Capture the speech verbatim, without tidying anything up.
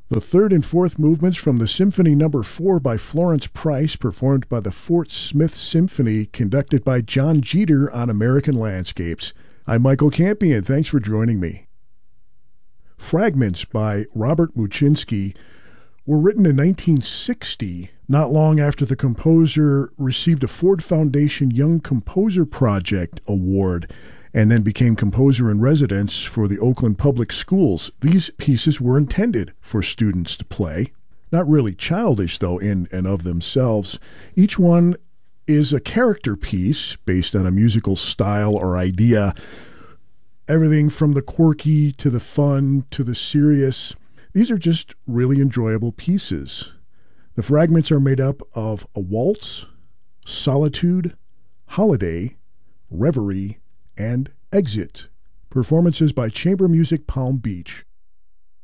The third and fourth movements from the Symphony Number four by Florence Price, performed by the Fort Smith Symphony, conducted by John Jeter on American Landscapes. I'm Michael Campion. Thanks for joining me. Fragments by Robert Muczynski were written in nineteen sixty, not long after the composer received a Ford Foundation Young Composer Project Award and then became composer in residence for the Oakland Public Schools. These pieces were intended for students to play. Not really childish, though, in and of themselves. Each one is a character piece based on a musical style or idea. Everything from the quirky to the fun to the serious. These are just really enjoyable pieces. The fragments are made up of a waltz, solitude, holiday, reverie, and exit. Performances by Chamber Music Palm Beach.